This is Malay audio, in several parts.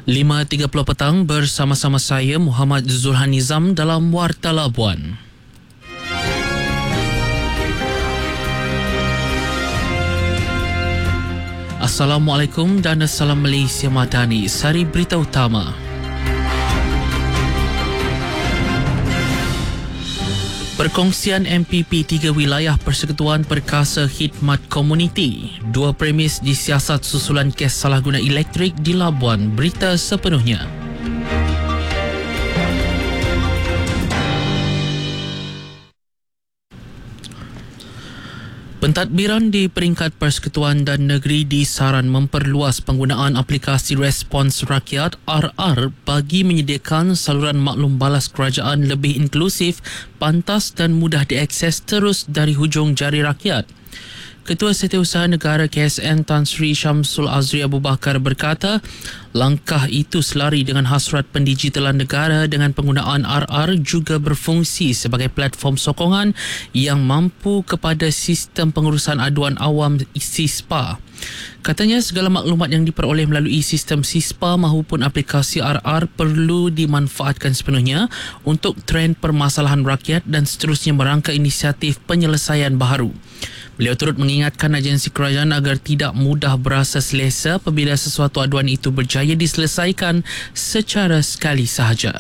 5.30 petang bersama-sama saya Muhammad Zulhan Nizam dalam Warta Labuan. Assalamualaikum dan Assalam Malaysia Madani. Sari berita utama. Perkongsian MPP 3 wilayah Persekutuan Perkasa Khidmat Komuniti. 2 premis disiasat susulan kes salah guna elektrik di Labuan. Berita sepenuhnya. Pentadbiran di peringkat Persekutuan dan Negeri disaran memperluas penggunaan aplikasi Respons Rakyat RR bagi menyediakan saluran maklum balas kerajaan lebih inklusif, pantas dan mudah diakses terus dari hujung jari rakyat. Ketua Setiausaha Negara KSN Tan Sri Syamsul Azri Abu Bakar berkata, langkah itu selari dengan hasrat pendigitalan negara dengan penggunaan RR juga berfungsi sebagai platform sokongan yang mampu kepada sistem pengurusan aduan awam SISPA. Katanya segala maklumat yang diperoleh melalui sistem SISPA maupun aplikasi RR perlu dimanfaatkan sepenuhnya untuk trend permasalahan rakyat dan seterusnya merangka inisiatif penyelesaian baharu. Beliau turut mengingatkan agensi kerajaan agar tidak mudah berasa selesa apabila sesuatu aduan itu berjaya diselesaikan secara sekali sahaja.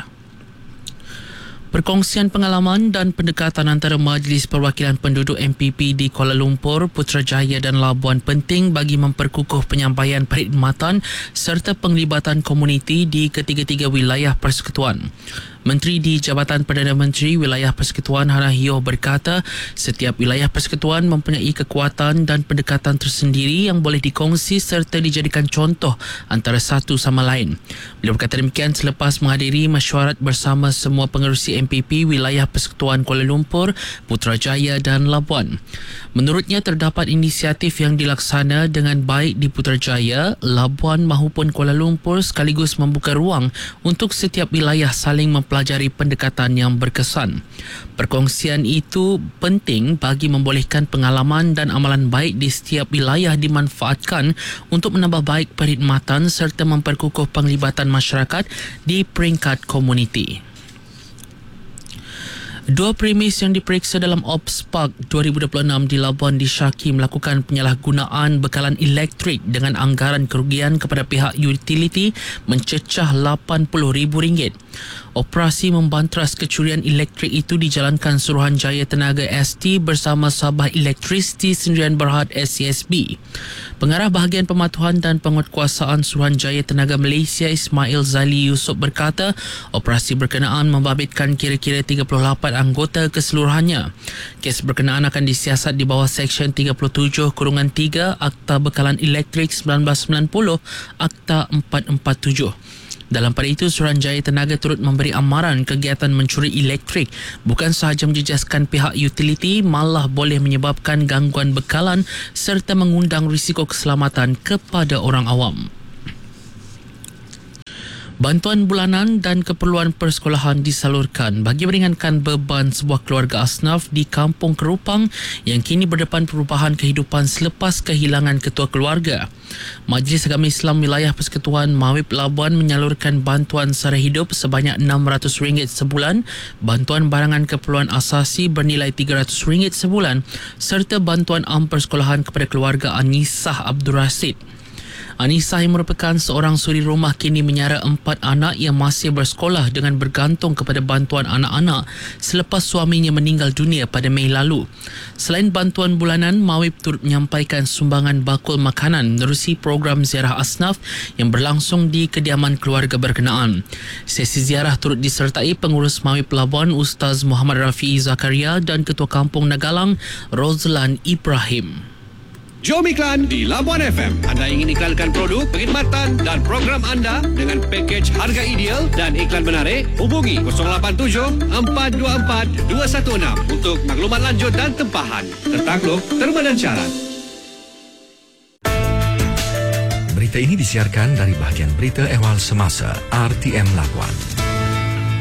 Perkongsian pengalaman dan pendekatan antara Majlis Perwakilan Penduduk MPP di Kuala Lumpur, Putrajaya dan Labuan penting bagi memperkukuh penyampaian perkhidmatan serta penglibatan komuniti di ketiga-tiga wilayah persekutuan. Menteri di Jabatan Perdana Menteri Wilayah Persekutuan Hana Hioh berkata, setiap wilayah persekutuan mempunyai kekuatan dan pendekatan tersendiri yang boleh dikongsi serta dijadikan contoh antara satu sama lain. Beliau berkata demikian selepas menghadiri mesyuarat bersama semua pengerusi MPP Wilayah Persekutuan Kuala Lumpur, Putrajaya dan Labuan. Menurutnya terdapat inisiatif yang dilaksana dengan baik di Putrajaya, Labuan maupun Kuala Lumpur sekaligus membuka ruang untuk setiap wilayah saling mempelajari pendekatan yang berkesan. Perkongsian itu penting bagi membolehkan pengalaman dan amalan baik di setiap wilayah dimanfaatkan untuk menambah baik perkhidmatan serta memperkukuh penglibatan masyarakat di peringkat komuniti. 2 premis yang diperiksa dalam Ops Park 2026 di Labuan disyaki melakukan penyalahgunaan bekalan elektrik dengan anggaran kerugian kepada pihak utility mencecah RM80,000. Operasi membantras kecurian elektrik itu dijalankan Suruhanjaya Tenaga ST bersama Sabah Electricity Sdn Bhd SCSB. Pengarah Bahagian Pematuhan dan Penguatkuasaan Suruhanjaya Tenaga Malaysia Ismail Zali Yusof berkata, operasi berkenaan membabitkan kira-kira 38 anggota keseluruhannya. Kes berkenaan akan disiasat di bawah Seksyen 37-3 Akta Bekalan Elektrik 1990 Akta 447. Dalam pada itu, Suruhanjaya Tenaga turut memberi amaran kegiatan mencuri elektrik bukan sahaja menjejaskan pihak utility, malah boleh menyebabkan gangguan bekalan serta mengundang risiko keselamatan kepada orang awam. Bantuan bulanan dan keperluan persekolahan disalurkan bagi meringankan beban sebuah keluarga asnaf di Kampung Kerupang yang kini berdepan perubahan kehidupan selepas kehilangan ketua keluarga. Majlis Agama Islam Wilayah Persekutuan Mawib Labuan menyalurkan bantuan sara hidup sebanyak RM600 sebulan, bantuan barangan keperluan asasi bernilai RM300 sebulan serta bantuan am persekolahan kepada keluarga Anisah Abdul Rasid. Anisah yang merupakan seorang suri rumah kini menyara 4 anak yang masih bersekolah dengan bergantung kepada bantuan anak-anak selepas suaminya meninggal dunia pada Mei lalu. Selain bantuan bulanan, Mawib turut menyampaikan sumbangan bakul makanan menerusi program ziarah asnaf yang berlangsung di kediaman keluarga berkenaan. Sesi ziarah turut disertai pengurus Mawib Labuan Ustaz Muhammad Rafi'i Zakaria dan Ketua Kampung Nagalang Rozlan Ibrahim. Jom iklan di Labuan FM. Anda ingin iklankan produk, perkhidmatan dan program anda dengan pakej harga ideal dan iklan menarik? Hubungi 087 424 216 untuk maklumat lanjut dan tempahan. Tertakluk, terma dan syarat. Berita ini disiarkan dari bahagian berita ehwal semasa RTM Labuan.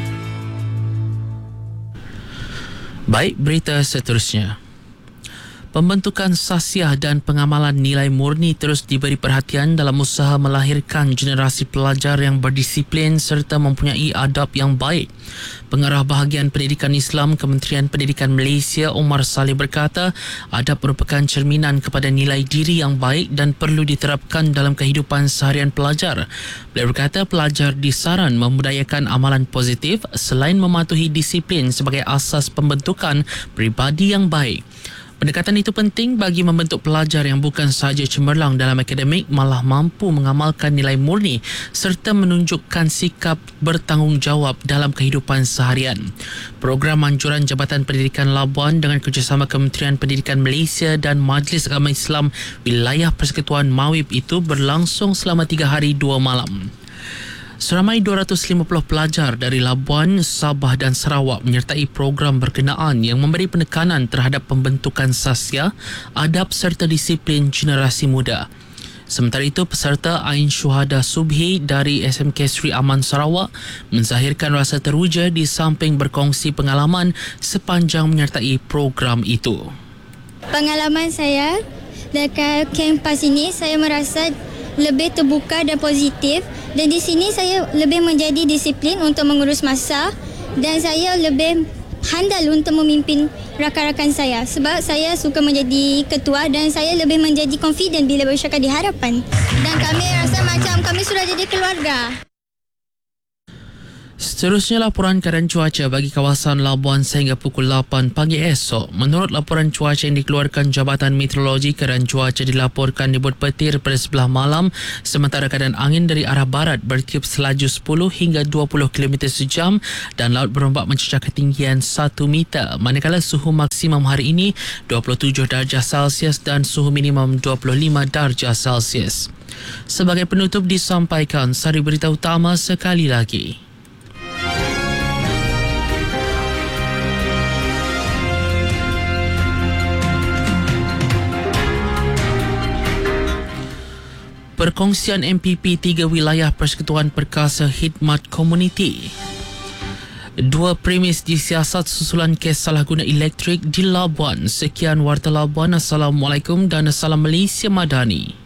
Baik, berita seterusnya. Pembentukan sasiah dan pengamalan nilai murni terus diberi perhatian dalam usaha melahirkan generasi pelajar yang berdisiplin serta mempunyai adab yang baik. Pengarah Bahagian Pendidikan Islam Kementerian Pendidikan Malaysia Omar Saleh berkata, adab merupakan cerminan kepada nilai diri yang baik dan perlu diterapkan dalam kehidupan seharian pelajar. Beliau berkata pelajar disaran memudayakan amalan positif selain mematuhi disiplin sebagai asas pembentukan peribadi yang baik. Pendekatan itu penting bagi membentuk pelajar yang bukan sahaja cemerlang dalam akademik, malah mampu mengamalkan nilai murni serta menunjukkan sikap bertanggungjawab dalam kehidupan seharian. Program Anjuran Jabatan Pendidikan Labuan dengan kerjasama Kementerian Pendidikan Malaysia dan Majlis Agama Islam Wilayah Persekutuan Mawib itu berlangsung selama 3 hari 2 malam. Seramai 250 pelajar dari Labuan, Sabah dan Sarawak menyertai program berkenaan yang memberi penekanan terhadap pembentukan sasiah, adab serta disiplin generasi muda. Sementara itu, peserta Ain Syuhada Subhi dari SMK Sri Aman Sarawak menzahirkan rasa teruja di samping berkongsi pengalaman sepanjang menyertai program itu. Pengalaman saya dekat kempas ini, saya merasa lebih terbuka dan positif, dan di sini saya lebih menjadi disiplin untuk mengurus masa dan saya lebih handal untuk memimpin rakan-rakan saya sebab saya suka menjadi ketua dan saya lebih menjadi confident bila bercakap di hadapan, dan kami rasa macam kami sudah jadi keluarga. Seterusnya laporan keadaan cuaca bagi kawasan Labuan sehingga pukul 8 pagi esok. Menurut laporan cuaca yang dikeluarkan Jabatan Meteorologi, keadaan cuaca dilaporkan dibuat petir pada sebelah malam, sementara keadaan angin dari arah barat bertiup selaju 10 hingga 20 km sejam dan laut berombak mencecah ketinggian 1 meter. Manakala suhu maksimum hari ini 27 darjah Celsius dan suhu minimum 25 darjah Celsius. Sebagai penutup disampaikan sari berita utama sekali lagi. Perkongsian MPP 3 wilayah Persekutuan Perkasa Khidmat Komuniti. 2 premis disiasat susulan kes salah guna elektrik di Labuan. Sekian Warta Labuan. Assalamualaikum dan Salam Malaysia Madani.